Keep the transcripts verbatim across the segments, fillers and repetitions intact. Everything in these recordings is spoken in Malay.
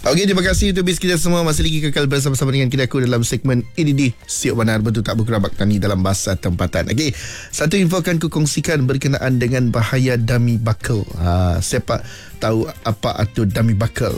Okey, terima kasih untuk bis kita semua. Masih lagi kekal bersama-sama dengan kita aku dalam segmen ini di Siok Benar Betul Tak Berkerabak Tani dalam bahasa tempatan. Okey, satu info akan kukongsikan berkenaan dengan bahaya dummy buckle. Ha, siapa tahu apa itu dummy buckle?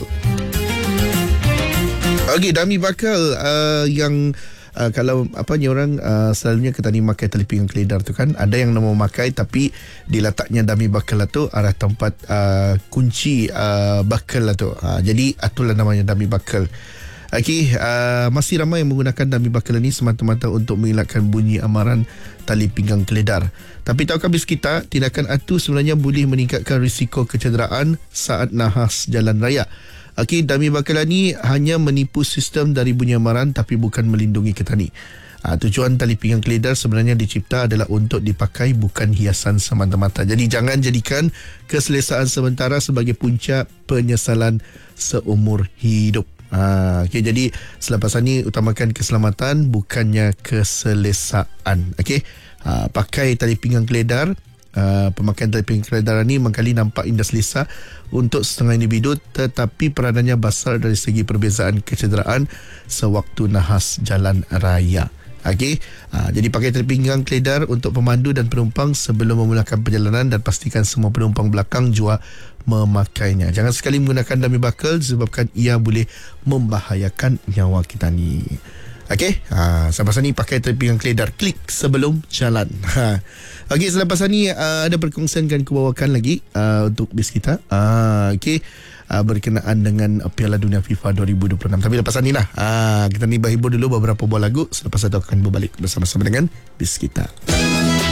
Okey, dummy buckle uh, yang Uh, kalau apa ni orang uh, selalunya kita ni makai tali pinggang keledar tu kan, ada yang nama memakai tapi diletaknya dummy buckle lah tu arah tempat uh, kunci uh, buckle lah tu. Uh, jadi itulah namanya dummy buckle. Okey, uh, masih ramai yang menggunakan dummy buckle ni semata-mata untuk mengelakkan bunyi amaran tali pinggang keledar. Tapi tahukah bis kita, tindakan itu sebenarnya boleh meningkatkan risiko kecederaan saat nahas jalan raya. Okey, dummy buckle ni hanya menipu sistem dari bunyi amaran tapi bukan melindungi ketani. Ha, tujuan tali pinggang keledar sebenarnya dicipta adalah untuk dipakai, bukan hiasan semata-mata. Jadi jangan jadikan keselesaan sementara sebagai punca penyesalan seumur hidup. Ha, okay, jadi selepas ini utamakan keselamatan bukannya keselesaan. Okey, ha, pakai tali pinggang keledar. Uh, pemakaian tali pinggang keledar ni mengkali nampak indah selesa untuk setengah individu, tetapi peranannya besar dari segi perbezaan kecederaan sewaktu nahas jalan raya. Okey, uh, jadi pakai tali pinggang keledar untuk pemandu dan penumpang sebelum memulakan perjalanan, dan pastikan semua penumpang belakang juga memakainya. Jangan sekali menggunakan dummy buckle sebabkan ia boleh membahayakan nyawa kita ni. Okey, ha, selepas ni pakai tali pinggang keledar, klik sebelum jalan. Ha. Okey, selepas ni uh, ada perkongsian kan aku bawakan lagi uh, untuk bis kita. Uh, Okey, uh, berkenaan dengan Piala Dunia FIFA dua ribu dua puluh enam. Tapi lepas ni lah, uh, kita ni berhibur dulu beberapa buah lagu. Selepas itu akan berbalik bersama-sama dengan bis kita.